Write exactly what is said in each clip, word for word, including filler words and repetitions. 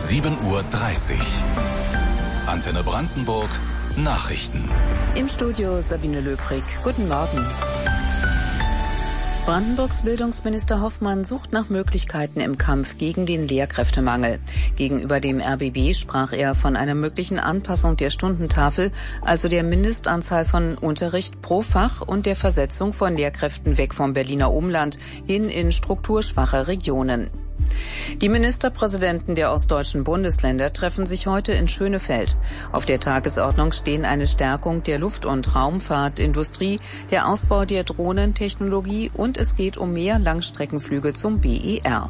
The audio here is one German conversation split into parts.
sieben Uhr dreißig. Antenne Brandenburg, Nachrichten. Im Studio Sabine Löbrig. Guten Morgen. Brandenburgs Bildungsminister Hoffmann sucht nach Möglichkeiten im Kampf gegen den Lehrkräftemangel. Gegenüber dem R B B sprach er von einer möglichen Anpassung der Stundentafel, also der Mindestanzahl von Unterricht pro Fach und der Versetzung von Lehrkräften weg vom Berliner Umland hin in strukturschwache Regionen. Die Ministerpräsidenten der ostdeutschen Bundesländer treffen sich heute in Schönefeld. Auf der Tagesordnung stehen eine Stärkung der Luft- und Raumfahrtindustrie, der Ausbau der Drohnentechnologie und es geht um mehr Langstreckenflüge zum B E R.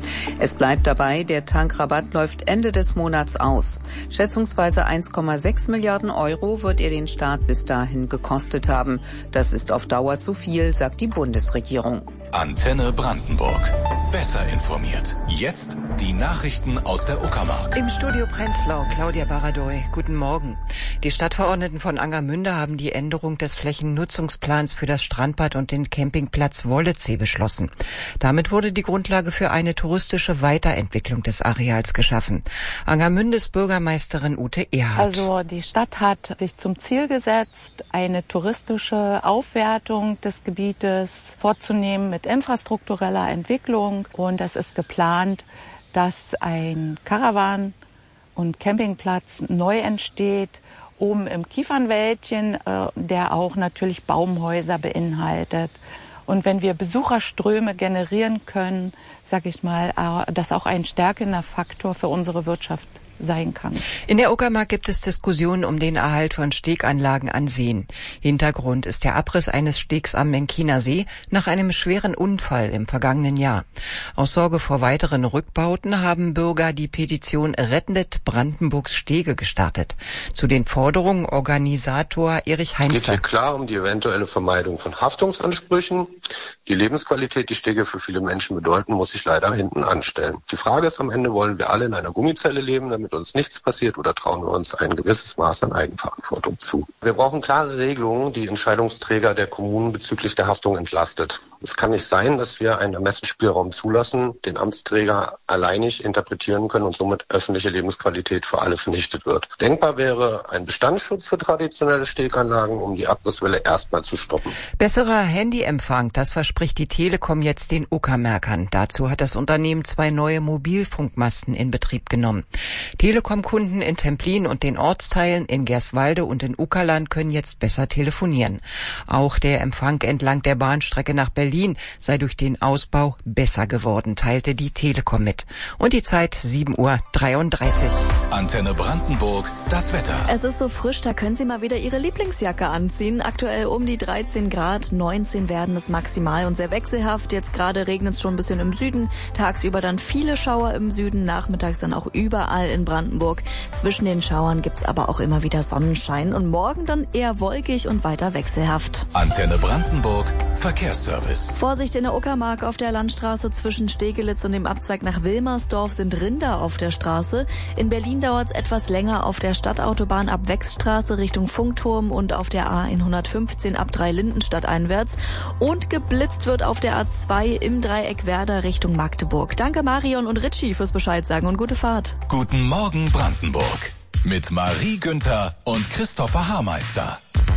Es bleibt dabei, der Tankrabatt läuft Ende des Monats aus. Schätzungsweise eins Komma sechs Milliarden Euro wird er den Staat bis dahin gekostet haben. Das ist auf Dauer zu viel, sagt die Bundesregierung. Antenne Brandenburg. Besser informiert. Jetzt die Nachrichten aus der Uckermark. Im Studio Prenzlau, Claudia Baradoy. Guten Morgen. Die Stadtverordneten von Angermünde haben die Änderung des Flächennutzungsplans für das Strandbad und den Campingplatz Wollezee beschlossen. Damit wurde die Grundlage für eine touristische Weiterentwicklung des Areals geschaffen. Angermündes Bürgermeisterin Ute Erhardt. Also die Stadt hat sich zum Ziel gesetzt, eine touristische Aufwertung des Gebietes vorzunehmen mit infrastruktureller Entwicklung. Und es ist geplant, dass ein Caravan- und Campingplatz neu entsteht, oben im Kiefernwäldchen, äh, der auch natürlich Baumhäuser beinhaltet. Und wenn wir Besucherströme generieren können, sage ich mal, äh, das auch ein stärkender Faktor für unsere Wirtschaft sein kann. In der Uckermark gibt es Diskussionen um den Erhalt von Steganlagen an Seen. Hintergrund ist der Abriss eines Stegs am Menkiner See nach einem schweren Unfall im vergangenen Jahr. Aus Sorge vor weiteren Rückbauten haben Bürger die Petition Rettet Brandenburgs Stege gestartet. Zu den Forderungen Organisator Erich Heinze. Es geht hier klar um die eventuelle Vermeidung von Haftungsansprüchen. Die Lebensqualität, die Stege für viele Menschen bedeuten, muss sich leider hinten anstellen. Die Frage ist am Ende, wollen wir alle in einer Gummizelle leben, damit uns nichts passiert, oder trauen wir uns ein gewisses Maß an Eigenverantwortung zu? Wir brauchen klare Regelungen, die Entscheidungsträger der Kommunen bezüglich der Haftung entlastet. Es kann nicht sein, dass wir einen Ermessensspielraum zulassen, den Amtsträger alleinig interpretieren können und somit öffentliche Lebensqualität für alle vernichtet wird. Denkbar wäre ein Bestandsschutz für traditionelle Steganlagen, um die Abrisswelle erstmal zu stoppen. Besserer Handyempfang, das verspricht die Telekom jetzt den Uckermärkern. Dazu hat das Unternehmen zwei neue Mobilfunkmasten in Betrieb genommen. Telekom-Kunden in Templin und den Ortsteilen in Gerswalde und in Uckerland können jetzt besser telefonieren. Auch der Empfang entlang der Bahnstrecke nach Berlin sei durch den Ausbau besser geworden, teilte die Telekom mit. Und die Zeit sieben Uhr dreiunddreißig. Antenne Brandenburg, das Wetter. Es ist so frisch, da können Sie mal wieder Ihre Lieblingsjacke anziehen. Aktuell um die dreizehn Grad, neunzehn werden es maximal und sehr wechselhaft. Jetzt gerade regnet es schon ein bisschen im Süden, tagsüber dann viele Schauer im Süden, nachmittags dann auch überall in Brandenburg. Zwischen den Schauern gibt's aber auch immer wieder Sonnenschein und morgen dann eher wolkig und weiter wechselhaft. Antenne Brandenburg, Verkehrsservice. Vorsicht in der Uckermark auf der Landstraße zwischen Stegelitz und dem Abzweig nach Wilmersdorf sind Rinder auf der Straße. In Berlin dauert es etwas länger auf der Stadtautobahn ab Wechsstraße Richtung Funkturm und auf der A hundertfünfzehn ab Dreilindenstadt einwärts. Und geblitzt wird auf der A zwei im Dreieck Werder Richtung Magdeburg. Danke Marion und Ritchie fürs Bescheid sagen und gute Fahrt. Guten Morgen Brandenburg. Mit Marie Günther und Christopher Haarmeister.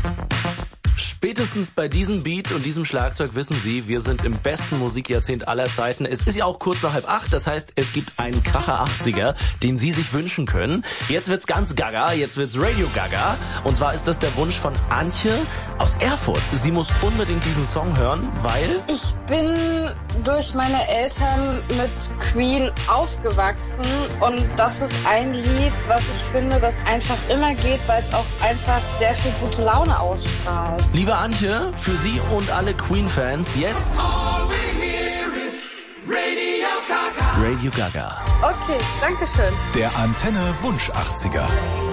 Spätestens bei diesem Beat und diesem Schlagzeug wissen Sie, wir sind im besten Musikjahrzehnt aller Zeiten. Es ist ja auch kurz nach halb acht, das heißt, es gibt einen Kracher achtziger, den Sie sich wünschen können. Jetzt wird's ganz gaga, jetzt wird's Radio Gaga. Und zwar ist das der Wunsch von Antje aus Erfurt. Sie muss unbedingt diesen Song hören, weil... Ich bin durch meine Eltern mit Queen aufgewachsen und das ist ein Lied, was ich finde, das einfach immer geht, weil es auch einfach sehr viel gute Laune ausstrahlt. Liebe Antje, für Sie und alle Queen-Fans jetzt All we hear is Radio Gaga. Radio Gaga. Okay, danke schön. Der Antenne Wunsch achtziger.